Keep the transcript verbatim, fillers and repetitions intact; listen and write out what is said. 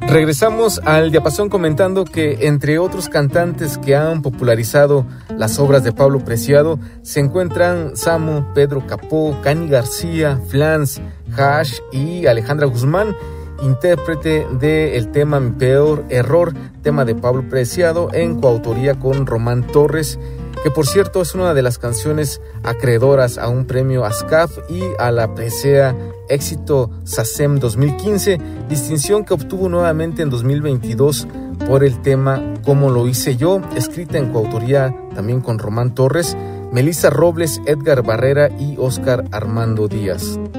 Regresamos al diapasón comentando que entre otros cantantes que han popularizado las obras de Pablo Preciado se encuentran Samo, Pedro Capó, Cani García, Flans, Hash y Alejandra Guzmán, intérprete del tema Mi Peor Error, tema de Pablo Preciado en coautoría con Román Torres, que por cierto es una de las canciones acreedoras a un premio ASCAF y a la presea Éxito SACEM dos mil quince, distinción que obtuvo nuevamente en dos mil veintidós por el tema Como lo hice yo, escrita en coautoría también con Román Torres, Melissa Robles, Edgar Barrera y Óscar Armando Díaz.